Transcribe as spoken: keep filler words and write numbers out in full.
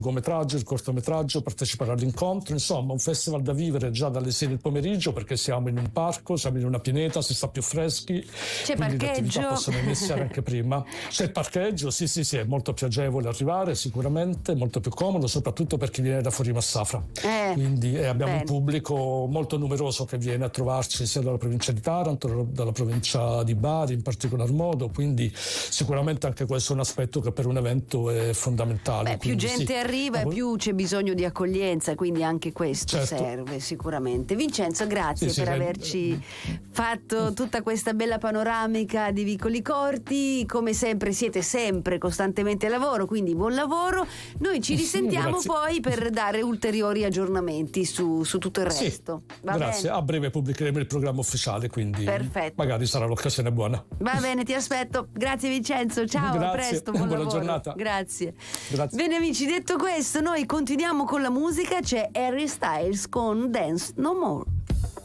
lungometraggio, il cortometraggio, partecipare all'incontro, insomma un festival da vivere già dalle sei del pomeriggio, perché siamo in un parco, siamo in una pineta, si sta più freschi, c'è quindi parcheggio, le attività possono iniziare anche prima. C'è il parcheggio, sì sì sì, è molto più agevole arrivare sicuramente, molto più comodo, soprattutto per chi viene da fuori Massafra, eh, quindi eh, abbiamo bene. un pubblico molto numeroso che viene a trovarci sia dalla provincia di Taranto, dalla provincia di Bari in particolar modo, quindi sicuramente anche questo è un aspetto che per un evento è fondamentale. Beh, più gente sì. arriva e più c'è bisogno di accoglienza, quindi anche questo certo. serve sicuramente. Vincenzo, grazie sì, per sì, averci eh, fatto tutta questa bella panoramica di Vicoli Corti. Come sempre siete sempre costantemente a lavoro, quindi buon lavoro. Noi ci risentiamo poi per dare ulteriori aggiornamenti su, su tutto il resto. Sì, Va grazie, bene? a breve pubblicheremo il programma ufficiale, quindi Perfetto. magari sarà l'occasione buona. Va bene, ti aspetto. Grazie Vincenzo, ciao, Grazie. a presto, buon Buona lavoro. giornata. Grazie. Grazie. Bene amici, detto questo, noi continuiamo con la musica, c'è Harry Styles con Dance No More.